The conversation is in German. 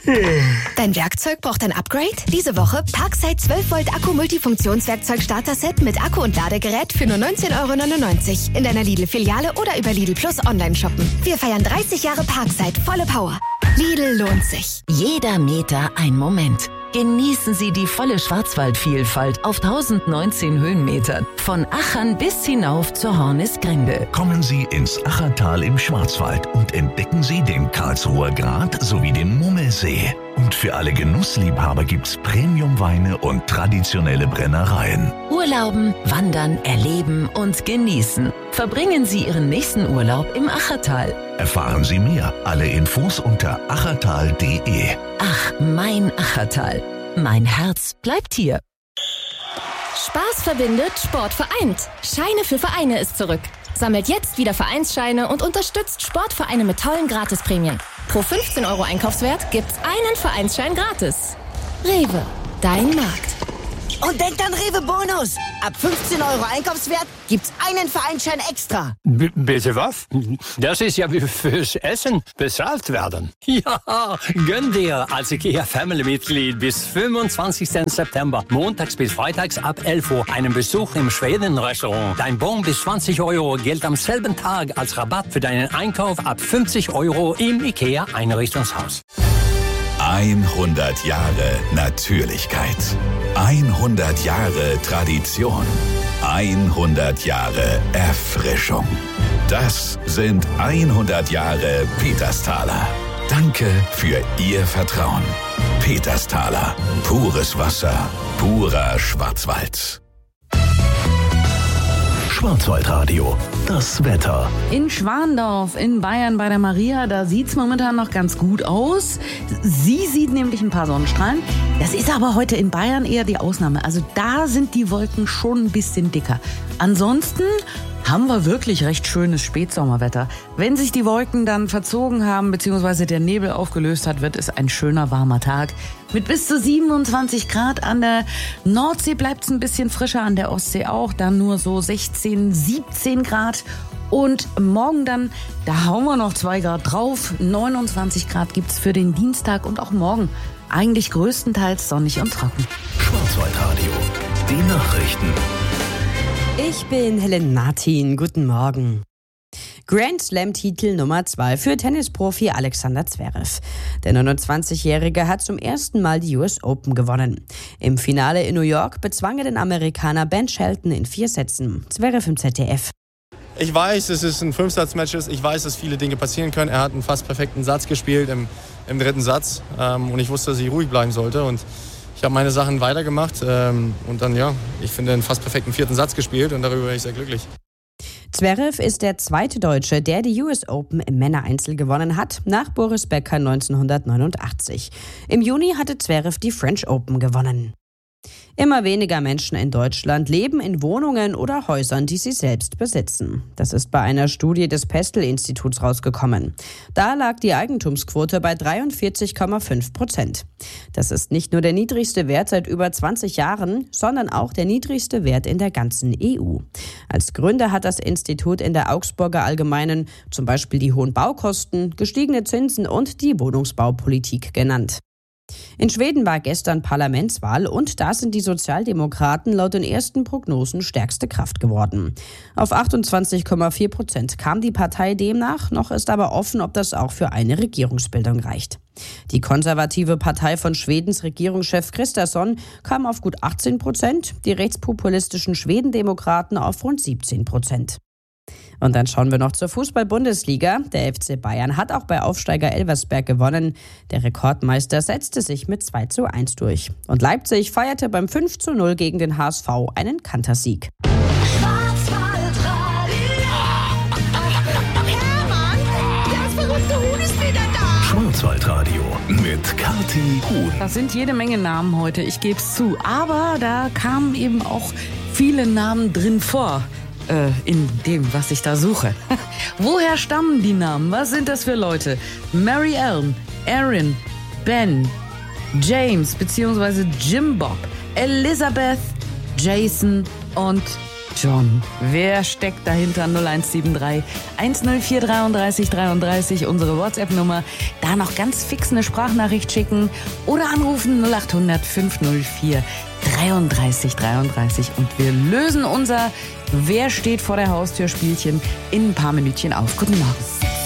Dein Werkzeug braucht ein Upgrade? Diese Woche Parkside 12 Volt Akku Multifunktionswerkzeug Starter-Set mit Akku und Ladegerät für nur 19,99 € in deiner Lidl-Filiale oder über Lidl Plus online shoppen. Wir feiern 30 Jahre Parkside, volle Power. Lidl lohnt sich. Jeder Meter ein Moment. Genießen Sie die volle Schwarzwaldvielfalt auf 1019 Höhenmetern. Von Achern bis hinauf zur Hornisgrinde. Kommen Sie ins Achertal im Schwarzwald und entdecken Sie den Karlsruher Grat sowie den Mummelsee. Und für alle Genussliebhaber gibt's Premiumweine und traditionelle Brennereien. Urlauben, wandern, erleben und genießen. Verbringen Sie Ihren nächsten Urlaub im Achertal. Erfahren Sie mehr. Alle Infos unter achertal.de. Ach, mein Achertal. Mein Herz bleibt hier. Spaß verbindet, Sport vereint. Scheine für Vereine ist zurück. Sammelt jetzt wieder Vereinsscheine und unterstützt Sportvereine mit tollen Gratisprämien. Pro 15 € Einkaufswert gibt's einen Vereinsschein gratis. Rewe, dein Markt. Und denkt an Rewe Bonus. Ab 15 € Einkaufswert gibt's einen Vereinsschein extra. Bitte was? Das ist ja wie fürs Essen bezahlt werden. Ja, gönn dir als IKEA Family-Mitglied bis 25. September, montags bis freitags ab 11 Uhr, einen Besuch im Schweden-Restaurant. Dein Bon bis 20 € gilt am selben Tag als Rabatt für deinen Einkauf ab 50 € im IKEA Einrichtungshaus. 100 Jahre Natürlichkeit. 100 Jahre Tradition. 100 Jahre Erfrischung. Das sind 100 Jahre Petersthaler. Danke für Ihr Vertrauen. Petersthaler. Pures Wasser. Purer Schwarzwald. Schwarzwaldradio. Das Wetter. In Schwandorf in Bayern bei der Maria, da sieht's momentan noch ganz gut aus. Sie sieht nämlich ein paar Sonnenstrahlen. Das ist aber heute in Bayern eher die Ausnahme. Also da sind die Wolken schon ein bisschen dicker. Ansonsten haben wir wirklich recht schönes Spätsommerwetter. Wenn sich die Wolken dann verzogen haben bzw. der Nebel aufgelöst hat, wird es ein schöner warmer Tag. Mit bis zu 27 Grad an der Nordsee bleibt es ein bisschen frischer, an der Ostsee auch. Dann nur so 16, 17 Grad. Und morgen dann, da hauen wir noch 2 Grad drauf. 29 Grad gibt's für den Dienstag und auch morgen. Eigentlich größtenteils sonnig und trocken. Schwarzwaldradio. Die Nachrichten. Ich bin Helen Martin. Guten Morgen. Grand Slam-Titel Nummer 2 für Tennisprofi Alexander Zverev. Der 29-Jährige hat zum ersten Mal die US Open gewonnen. Im Finale in New York bezwang er den Amerikaner Ben Shelton in 4 Sätzen. Zverev im ZDF. Ich weiß, dass es ein 5-Satz-Match ist. Ich weiß, dass viele Dinge passieren können. Er hat einen fast perfekten Satz gespielt im 3. Satz. Und ich wusste, dass ich ruhig bleiben sollte. Und ich habe meine Sachen weitergemacht. Und dann, ich finde, einen fast perfekten 4. Satz gespielt. Und darüber bin ich sehr glücklich. Zverev ist der zweite Deutsche, der die US Open im Männereinzel gewonnen hat, nach Boris Becker 1989. Im Juni hatte Zverev die French Open gewonnen. Immer weniger Menschen in Deutschland leben in Wohnungen oder Häusern, die sie selbst besitzen. Das ist bei einer Studie des Pestel-Instituts rausgekommen. Da lag die Eigentumsquote bei 43,5%. Das ist nicht nur der niedrigste Wert seit über 20 Jahren, sondern auch der niedrigste Wert in der ganzen EU. Als Gründe hat das Institut in der Augsburger Allgemeinen zum Beispiel die hohen Baukosten, gestiegene Zinsen und die Wohnungsbaupolitik genannt. In Schweden war gestern Parlamentswahl und da sind die Sozialdemokraten laut den ersten Prognosen stärkste Kraft geworden. Auf 28,4% kam die Partei demnach, noch ist aber offen, ob das auch für eine Regierungsbildung reicht. Die konservative Partei von Schwedens Regierungschef Kristersson kam auf gut 18%, die rechtspopulistischen Schwedendemokraten auf rund 17%. Und dann schauen wir noch zur Fußball-Bundesliga. Der FC Bayern hat auch bei Aufsteiger Elversberg gewonnen. Der Rekordmeister setzte sich mit 2:1 durch. Und Leipzig feierte beim 5:0 gegen den HSV einen Kantersieg. Schwarzwaldradio mit Kathi Huhn. Das sind jede Menge Namen heute, ich gebe es zu. Aber da kamen eben auch viele Namen drin vor. In dem, was ich da suche. Woher stammen die Namen? Was sind das für Leute? Mary Ellen, Aaron, Ben, James bzw. Jim Bob, Elizabeth, Jason und John, wer steckt dahinter? 0173 104 33 33, unsere WhatsApp-Nummer. Da noch ganz fix eine Sprachnachricht schicken oder anrufen 0800 504 33 33 und wir lösen unser Wer steht vor der Haustür Spielchen in ein paar Minütchen auf. Guten Morgen.